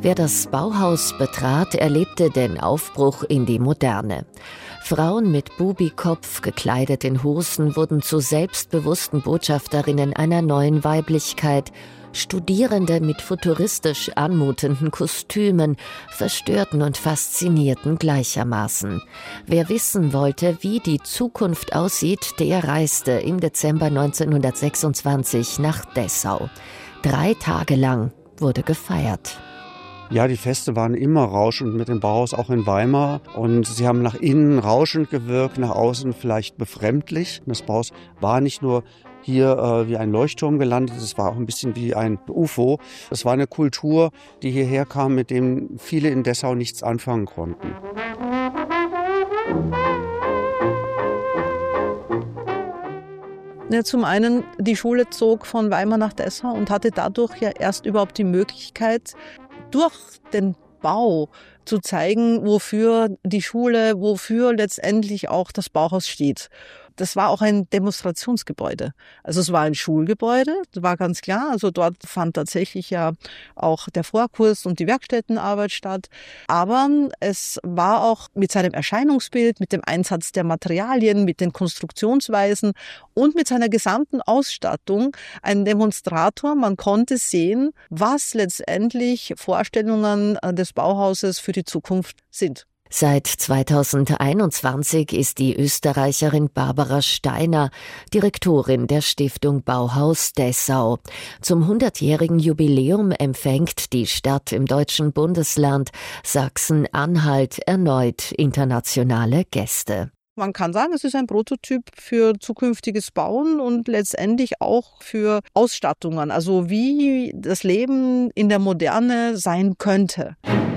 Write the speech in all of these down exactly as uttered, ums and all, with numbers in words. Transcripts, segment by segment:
Wer das Bauhaus betrat, erlebte den Aufbruch in die Moderne. Frauen mit Bubikopf, gekleidet in Hosen, wurden zu selbstbewussten Botschafterinnen einer neuen Weiblichkeit. Studierende mit futuristisch anmutenden Kostümen verstörten und faszinierten gleichermaßen. Wer wissen wollte, wie die Zukunft aussieht, der reiste im Dezember neunzehnhundertsechsundzwanzig nach Dessau. Drei Tage lang wurde gefeiert. Ja, die Feste waren immer rauschend mit dem Bauhaus, auch in Weimar. Und sie haben nach innen rauschend gewirkt, nach außen vielleicht befremdlich. Das Bauhaus war nicht nur hier äh, wie ein Leuchtturm gelandet, es war auch ein bisschen wie ein U F O. Es war eine Kultur, die hierher kam, mit dem viele in Dessau nichts anfangen konnten. Ja, zum einen, die Schule zog von Weimar nach Dessau und hatte dadurch ja erst überhaupt die Möglichkeit, durch den Bau zu zeigen, wofür die Schule, wofür letztendlich auch das Bauhaus steht. Das war auch ein Demonstrationsgebäude. Also es war ein Schulgebäude, das war ganz klar. Also dort fand tatsächlich ja auch der Vorkurs und die Werkstättenarbeit statt. Aber es war auch mit seinem Erscheinungsbild, mit dem Einsatz der Materialien, mit den Konstruktionsweisen und mit seiner gesamten Ausstattung ein Demonstrator. Man konnte sehen, was letztendlich Vorstellungen des Bauhauses für die Zukunft sind. Seit zweitausendeinundzwanzig ist die Österreicherin Barbara Steiner Direktorin der Stiftung Bauhaus Dessau. Zum hundertjährigen Jubiläum empfängt die Stadt im deutschen Bundesland Sachsen-Anhalt erneut internationale Gäste. Man kann sagen, es ist ein Prototyp für zukünftiges Bauen und letztendlich auch für Ausstattungen, also wie das Leben in der Moderne sein könnte.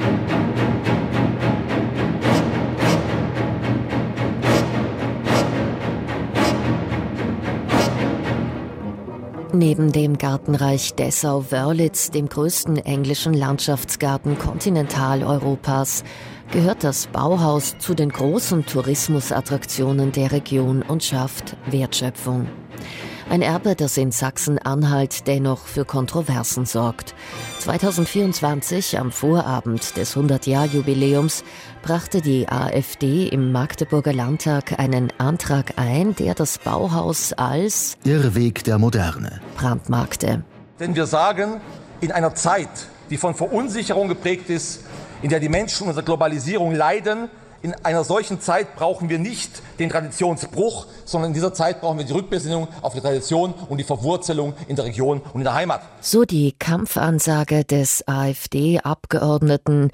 Neben dem Gartenreich Dessau-Wörlitz, dem größten englischen Landschaftsgarten Kontinentaleuropas, gehört das Bauhaus zu den großen Tourismusattraktionen der Region und schafft Wertschöpfung. Ein Erbe, das in Sachsen-Anhalt dennoch für Kontroversen sorgt. zweitausendvierundzwanzig, am Vorabend des hundert-Jahr-Jubiläums, brachte die AfD im Magdeburger Landtag einen Antrag ein, der das Bauhaus als Irrweg der Moderne brandmarkte. Denn wir sagen, in einer Zeit, die von Verunsicherung geprägt ist, in der die Menschen unter Globalisierung leiden, in einer solchen Zeit brauchen wir nicht den Traditionsbruch, sondern in dieser Zeit brauchen wir die Rückbesinnung auf die Tradition und die Verwurzelung in der Region und in der Heimat. So die Kampfansage des AfD-Abgeordneten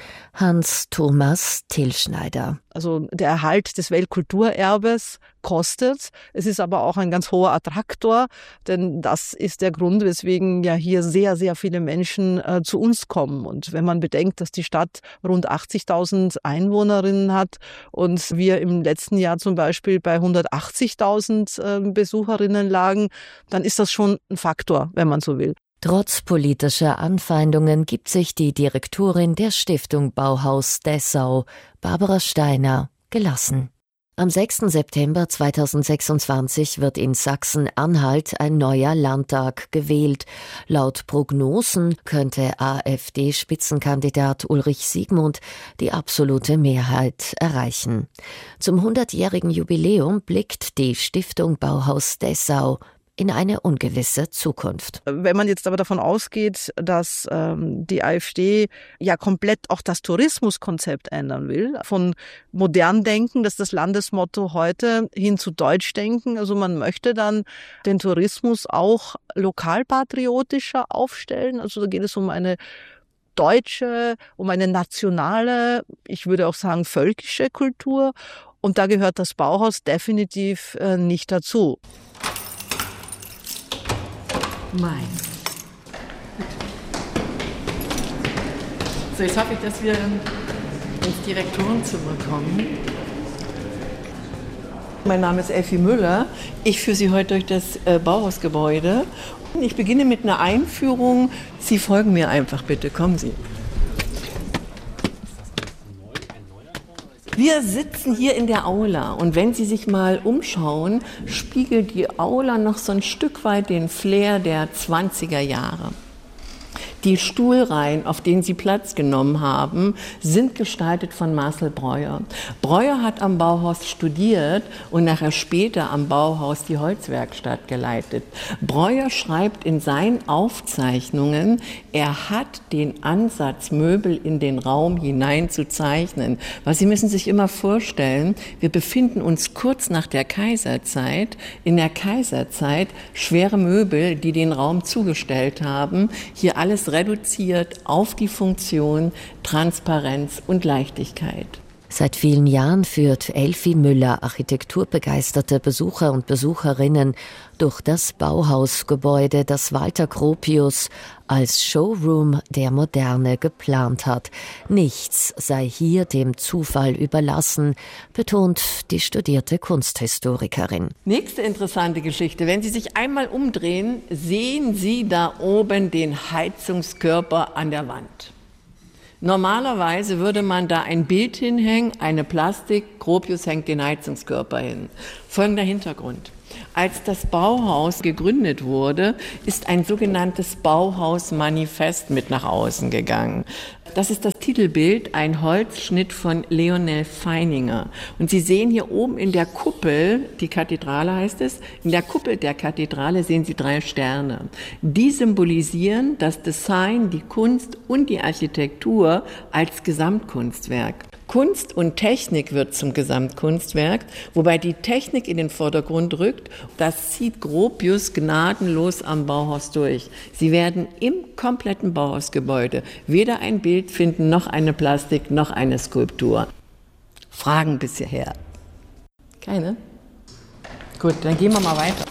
Hans-Thomas Tillschneider. Also der Erhalt des Weltkulturerbes kostet. Es ist aber auch ein ganz hoher Attraktor, denn das ist der Grund, weswegen ja hier sehr, sehr viele Menschen äh, zu uns kommen. Und wenn man bedenkt, dass die Stadt rund achtzigtausend Einwohnerinnen hat und wir im letzten Jahr zum Beispiel bei hundertachtzigtausend äh, Besucherinnen lagen, dann ist das schon ein Faktor, wenn man so will. Trotz politischer Anfeindungen gibt sich die Direktorin der Stiftung Bauhaus Dessau, Barbara Steiner, gelassen. Am sechsten September zweitausendsechsundzwanzig wird in Sachsen-Anhalt ein neuer Landtag gewählt. Laut Prognosen könnte AfD-Spitzenkandidat Ulrich Siegmund die absolute Mehrheit erreichen. Zum hundertjährigen Jubiläum blickt die Stiftung Bauhaus Dessau in eine ungewisse Zukunft. Wenn man jetzt aber davon ausgeht, dass ähm, die AfD ja komplett auch das Tourismuskonzept ändern will, von modern denken, das ist das Landesmotto heute, hin zu deutsch denken, also man möchte dann den Tourismus auch lokalpatriotischer aufstellen, also da geht es um eine deutsche, um eine nationale, ich würde auch sagen völkische Kultur und da gehört das Bauhaus definitiv äh, nicht dazu. Mein. So, jetzt hoffe ich, dass wir ins Direktorenzimmer kommen. Mein Name ist Effi Müller. Ich führe Sie heute durch das äh, Bauhausgebäude. Ich beginne mit einer Einführung. Sie folgen mir einfach bitte. Kommen Sie. Wir sitzen hier in der Aula und wenn Sie sich mal umschauen, spiegelt die Aula noch so ein Stück weit den Flair der zwanziger Jahre. Die Stuhlreihen, auf denen sie Platz genommen haben, sind gestaltet von Marcel Breuer. Breuer hat am Bauhaus studiert und nachher später am Bauhaus die Holzwerkstatt geleitet. Breuer schreibt in seinen Aufzeichnungen, er hat den Ansatz, Möbel in den Raum hinein zu zeichnen. Weil Sie müssen sich immer vorstellen, wir befinden uns kurz nach der Kaiserzeit. In der Kaiserzeit schwere Möbel, die den Raum zugestellt haben, hier alles reduziert auf die Funktion, Transparenz und Leichtigkeit. Seit vielen Jahren führt Elfi Müller architekturbegeisterte Besucher und Besucherinnen durch das Bauhausgebäude, das Walter Gropius als Showroom der Moderne geplant hat. Nichts sei hier dem Zufall überlassen, betont die studierte Kunsthistorikerin. Nächste interessante Geschichte. Wenn Sie sich einmal umdrehen, sehen Sie da oben den Heizungskörper an der Wand. Normalerweise würde man da ein Bild hinhängen, eine Plastik, Gropius hängt den Heizungskörper hin. Folgender Hintergrund. Als das Bauhaus gegründet wurde, ist ein sogenanntes Bauhausmanifest mit nach außen gegangen. Das ist das Titelbild, ein Holzschnitt von Leonel Feininger. Und Sie sehen hier oben in der Kuppel, die Kathedrale heißt es, in der Kuppel der Kathedrale sehen Sie drei Sterne. Die symbolisieren das Design, die Kunst und die Architektur als Gesamtkunstwerk. Kunst und Technik wird zum Gesamtkunstwerk, wobei die Technik in den Vordergrund rückt. Das zieht Gropius gnadenlos am Bauhaus durch. Sie werden im kompletten Bauhausgebäude weder ein Bild finden, noch eine Plastik, noch eine Skulptur. Fragen bis hierher? Keine? Gut, dann gehen wir mal weiter.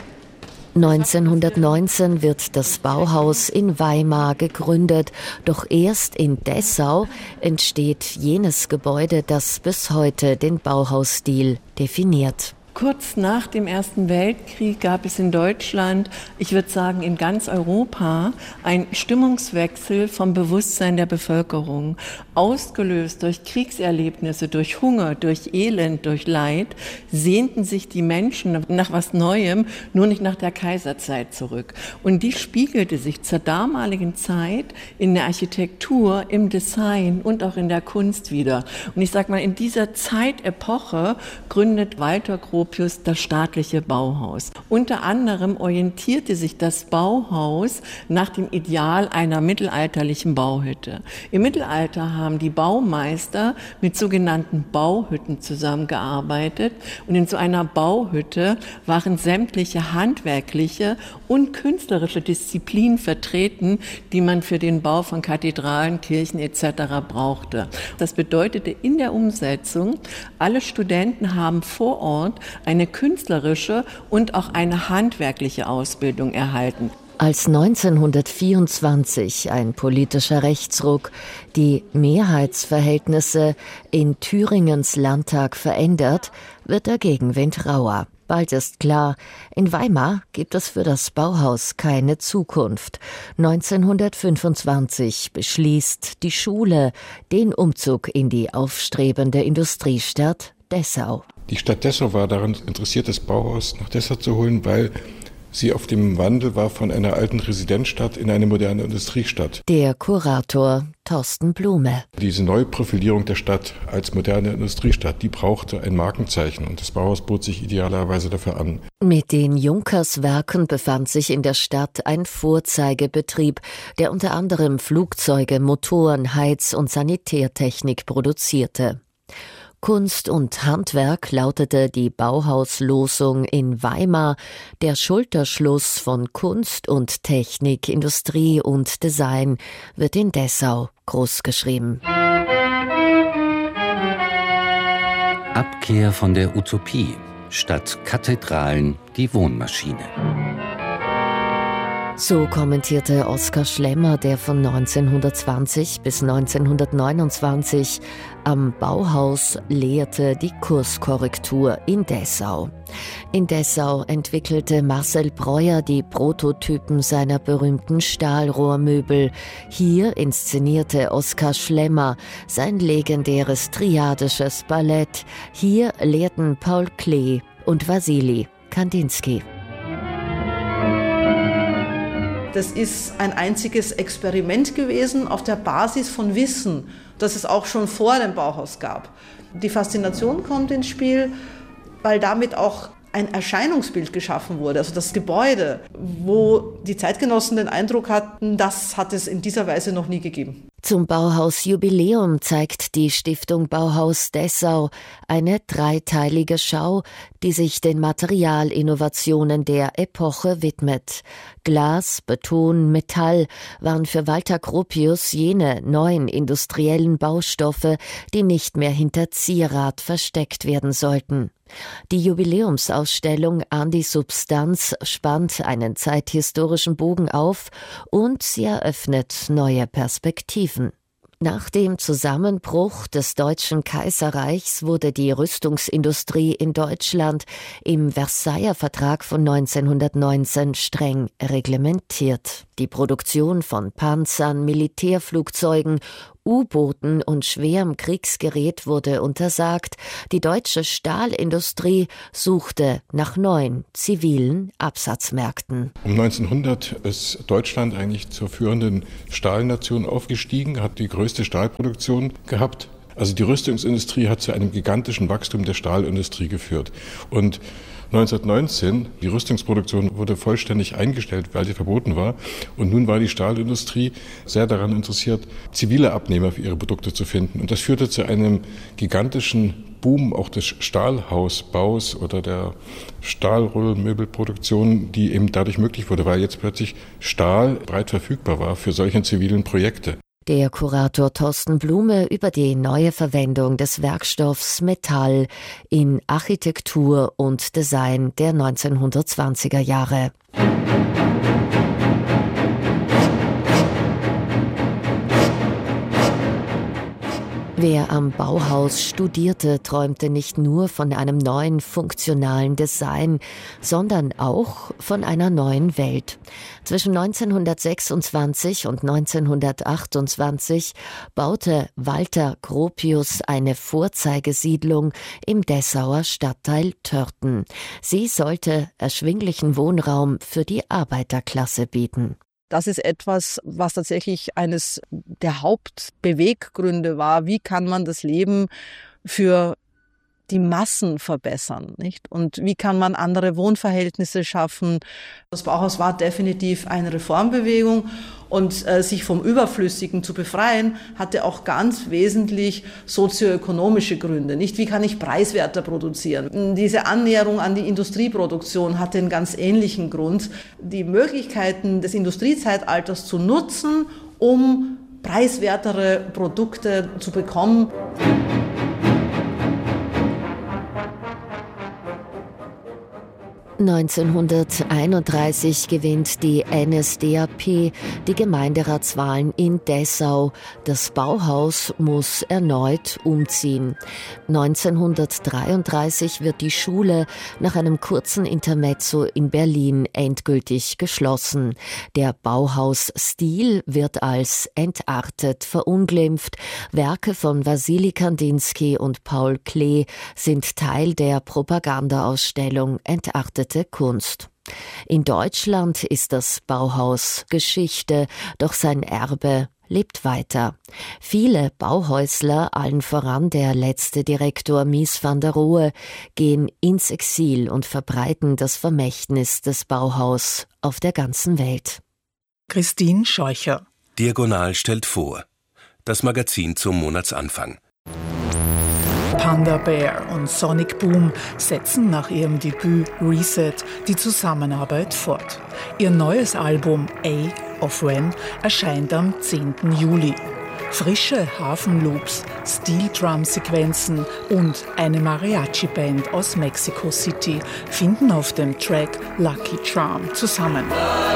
neunzehnhundertneunzehn wird das Bauhaus in Weimar gegründet, doch erst in Dessau entsteht jenes Gebäude, das bis heute den Bauhausstil definiert. Kurz nach dem Ersten Weltkrieg gab es in Deutschland, ich würde sagen in ganz Europa, einen Stimmungswechsel vom Bewusstsein der Bevölkerung. Ausgelöst durch Kriegserlebnisse, durch Hunger, durch Elend, durch Leid, sehnten sich die Menschen nach was Neuem, nur nicht nach der Kaiserzeit zurück. Und die spiegelte sich zur damaligen Zeit in der Architektur, im Design und auch in der Kunst wieder. Und ich sage mal, in dieser Zeitepoche gründet Walter Gropius das staatliche Bauhaus. Unter anderem orientierte sich das Bauhaus nach dem Ideal einer mittelalterlichen Bauhütte. Im Mittelalter haben die Baumeister mit sogenannten Bauhütten zusammengearbeitet und in so einer Bauhütte waren sämtliche handwerkliche und künstlerische Disziplinen vertreten, die man für den Bau von Kathedralen, Kirchen et cetera brauchte. Das bedeutete in der Umsetzung, alle Studenten haben vor Ort eine künstlerische und auch eine handwerkliche Ausbildung erhalten. Als neunzehnhundertvierundzwanzig ein politischer Rechtsruck die Mehrheitsverhältnisse in Thüringens Landtag verändert, wird der Gegenwind rauer. Bald ist klar, in Weimar gibt es für das Bauhaus keine Zukunft. neunzehnhundertfünfundzwanzig beschließt die Schule den Umzug in die aufstrebende Industriestadt Dessau. Die Stadt Dessau war daran interessiert, das Bauhaus nach Dessau zu holen, weil sie auf dem Wandel war von einer alten Residenzstadt in eine moderne Industriestadt. Der Kurator Thorsten Blume. Diese Neuprofilierung der Stadt als moderne Industriestadt, die brauchte ein Markenzeichen und das Bauhaus bot sich idealerweise dafür an. Mit den Junkerswerken befand sich in der Stadt ein Vorzeigebetrieb, der unter anderem Flugzeuge, Motoren, Heiz- und Sanitärtechnik produzierte. Kunst und Handwerk lautete die Bauhauslosung in Weimar, der Schulterschluss von Kunst und Technik, Industrie und Design wird in Dessau großgeschrieben. Abkehr von der Utopie, statt Kathedralen die Wohnmaschine. So kommentierte Oskar Schlemmer, der von neunzehnhundertzwanzig bis neunzehnhundertneunundzwanzig am Bauhaus lehrte, die Kurskorrektur in Dessau. In Dessau entwickelte Marcel Breuer die Prototypen seiner berühmten Stahlrohrmöbel. Hier inszenierte Oskar Schlemmer sein legendäres triadisches Ballett. Hier lehrten Paul Klee und Wassily Kandinsky. Das ist ein einziges Experiment gewesen auf der Basis von Wissen, das es auch schon vor dem Bauhaus gab. Die Faszination kommt ins Spiel, weil damit auch ein Erscheinungsbild geschaffen wurde, also das Gebäude, wo die Zeitgenossen den Eindruck hatten, das hat es in dieser Weise noch nie gegeben. Zum Bauhaus-Jubiläum zeigt die Stiftung Bauhaus Dessau eine dreiteilige Schau, die sich den Materialinnovationen der Epoche widmet. Glas, Beton, Metall waren für Walter Gropius jene neuen industriellen Baustoffe, die nicht mehr hinter Zierat versteckt werden sollten. Die Jubiläumsausstellung An die Substanz spannt einen zeithistorischen Bogen auf und sie eröffnet neue Perspektiven. Nach dem Zusammenbruch des Deutschen Kaiserreichs wurde die Rüstungsindustrie in Deutschland im Versailler Vertrag von neunzehnhundertneunzehn streng reglementiert. Die Produktion von Panzern, Militärflugzeugen, U-Booten und schwerem Kriegsgerät wurde untersagt. Die deutsche Stahlindustrie suchte nach neuen zivilen Absatzmärkten. Um neunzehnhundert ist Deutschland eigentlich zur führenden Stahlnation aufgestiegen, hat die größte Stahlproduktion gehabt. Also die Rüstungsindustrie hat zu einem gigantischen Wachstum der Stahlindustrie geführt. Und neunzehnhundertneunzehn, die Rüstungsproduktion wurde vollständig eingestellt, weil sie verboten war. Und nun war die Stahlindustrie sehr daran interessiert, zivile Abnehmer für ihre Produkte zu finden. Und das führte zu einem gigantischen Boom auch des Stahlhausbaus oder der Stahlrollmöbelproduktion, die eben dadurch möglich wurde, weil jetzt plötzlich Stahl breit verfügbar war für solche zivilen Projekte. Der Kurator Thorsten Blume über die neue Verwendung des Werkstoffs Metall in Architektur und Design der neunzehnhundertzwanziger Jahre. Wer am Bauhaus studierte, träumte nicht nur von einem neuen funktionalen Design, sondern auch von einer neuen Welt. Zwischen neunzehnhundertsechsundzwanzig und neunzehnhundertachtundzwanzig baute Walter Gropius eine Vorzeigesiedlung im Dessauer Stadtteil Törten. Sie sollte erschwinglichen Wohnraum für die Arbeiterklasse bieten. Das ist etwas, was tatsächlich eines der Hauptbeweggründe war. Wie kann man das Leben für die Massen verbessern, nicht? Und wie kann man andere Wohnverhältnisse schaffen? Das Bauhaus war definitiv eine Reformbewegung und äh, sich vom Überflüssigen zu befreien, hatte auch ganz wesentlich sozioökonomische Gründe, nicht? Wie kann ich preiswerter produzieren? Diese Annäherung an die Industrieproduktion hatte einen ganz ähnlichen Grund. Die Möglichkeiten des Industriezeitalters zu nutzen, um preiswertere Produkte zu bekommen. neunzehnhunderteinunddreißig gewinnt die N S D A P die Gemeinderatswahlen in Dessau. Das Bauhaus muss erneut umziehen. neunzehnhundertdreiunddreißig wird die Schule nach einem kurzen Intermezzo in Berlin endgültig geschlossen. Der Bauhausstil wird als entartet verunglimpft. Werke von Wassily Kandinsky und Paul Klee sind Teil der Propagandaausstellung Entartet Kunst. In Deutschland ist das Bauhaus Geschichte, doch sein Erbe lebt weiter. Viele Bauhäusler, allen voran der letzte Direktor Mies van der Rohe, gehen ins Exil und verbreiten das Vermächtnis des Bauhaus auf der ganzen Welt. Christine Scheucher. Diagonal stellt vor. Das Magazin zum Monatsanfang. Panda Bear und Sonic Boom setzen nach ihrem Debüt Reset die Zusammenarbeit fort. Ihr neues Album A of When erscheint am zehnten Juli. Frische Hafenloops, Steel-Drum-Sequenzen und eine Mariachi-Band aus Mexico City finden auf dem Track Lucky Charm zusammen.